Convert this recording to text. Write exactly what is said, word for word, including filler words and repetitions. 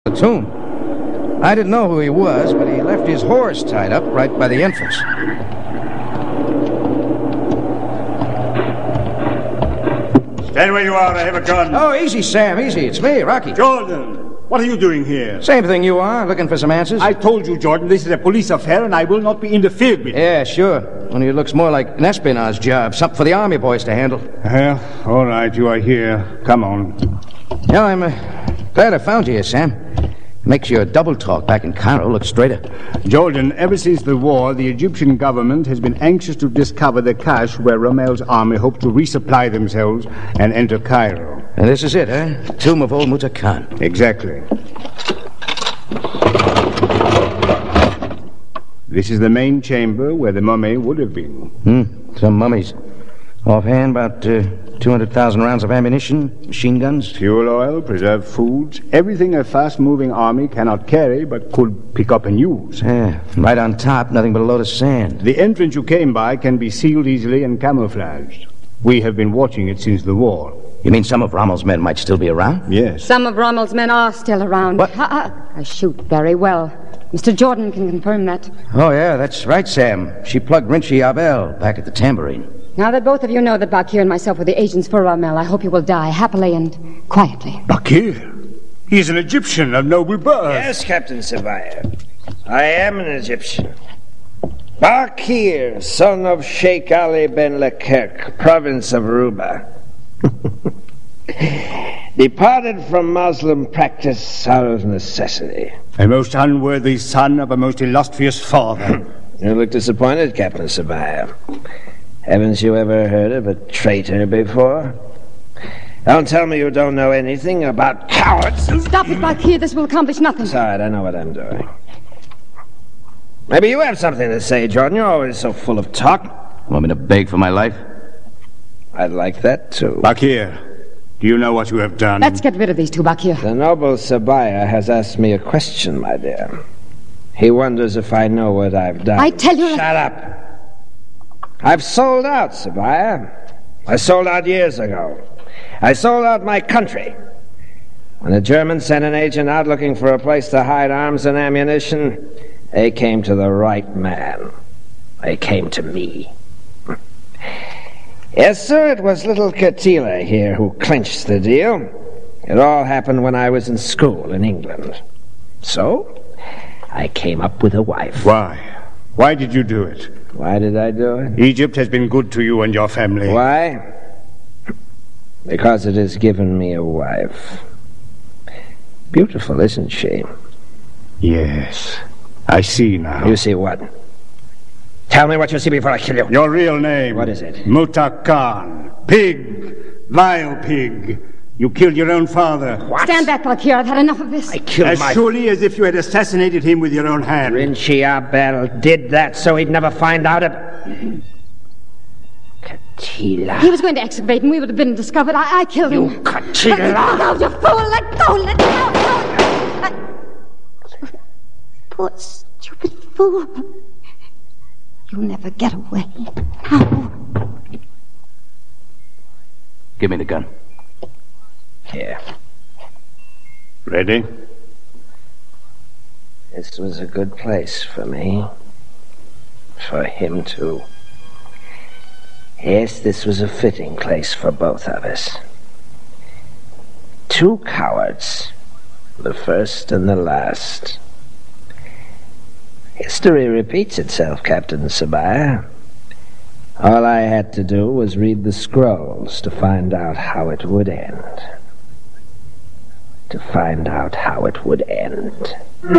Platoon. I didn't know who he was, but he left his horse tied up right by the entrance. Stand where you are, I have a gun. Oh, easy, Sam, easy. It's me, Rocky. Jordan, what are you doing here? Same thing you are, looking for some answers. I told you, Jordan, this is a police affair and I will not be interfered with. Yeah, sure. Only it looks more like an espionage job, something for the army boys to handle. Well, all right, you are here. Come on. Yeah, I'm uh, glad I found you here, Sam. Makes your double talk back in Cairo look straighter. Jordan, ever since the war, the Egyptian government has been anxious to discover the cache where Rommel's army hoped to resupply themselves and enter Cairo. And this is it, eh? The tomb of old Muta Khan. Exactly. This is the main chamber where the mummy would have been. Hmm, some mummies. Offhand, about uh, two hundred thousand rounds of ammunition, machine guns. Fuel oil, preserved foods, everything a fast-moving army cannot carry but could pick up and use. Yeah, right on top, nothing but a load of sand. The entrance you came by can be sealed easily and camouflaged. We have been watching it since the war. You mean some of Rommel's men might still be around? Yes. Some of Rommel's men are still around. What? I, I shoot very well. Mister Jordan can confirm that. Oh, yeah, that's right, Sam. She plugged Rinchi Abel back at the tambourine. Now that both of you know that Bakir and myself were the agents for Rommel, I hope you will die happily and quietly. Bakir? He is an Egyptian of noble birth. Yes, Captain Sabaya. I am an Egyptian. Bakir, son of Sheikh Ali ben Lekirk, province of Ruba. Departed from Muslim practice out of necessity. A most unworthy son of a most illustrious father. You look disappointed, Captain Sabaya. Haven't you ever heard of a traitor before? Don't tell me you don't know anything about cowards. Stop it, Bakir. This will accomplish nothing. It's all right, I know what I'm doing. Maybe you have something to say, Jordan. You're always so full of talk. Want me to beg for my life? I'd like that, too. Bakir, do you know what you have done? Let's get rid of these two, Bakir. The noble Sabaya has asked me a question, my dear. He wonders if I know what I've done. I tell you... Shut up. I've sold out, Sabaya. I sold out years ago. I sold out my country. When the Germans sent an agent out looking for a place to hide arms and ammunition, they came to the right man. They came to me. Yes, sir, it was little Katila here who clinched the deal. It all happened when I was in school in England. So, I came up with a wife. Why? Why did you do it? Why did I do it? Egypt has been good to you and your family. Why? Because it has given me a wife. Beautiful, isn't she? Yes. I see now. You see what? Tell me what you see before I kill you. Your real name. What is it? Muta Khan. Pig. Vile pig. You killed your own father. What? Stand back, Bakir. I've had enough of this. I killed As my... surely as if you had assassinated him with your own hand. Rinchi Abel did that so he'd never find out it. Katila. He was going to excavate and we would have been discovered. I, I killed him. You Katila. Let go, you fool. Let go. Let go. I... Poor stupid fool. You'll never get away. No. Give me the gun. Here. Ready? This was a good place for me. For him, too. Yes, this was a fitting place for both of us. Two cowards. The first and the last. History repeats itself, Captain Sabaya. All I had to do was read the scrolls to find out how it would end. To find out how it would end.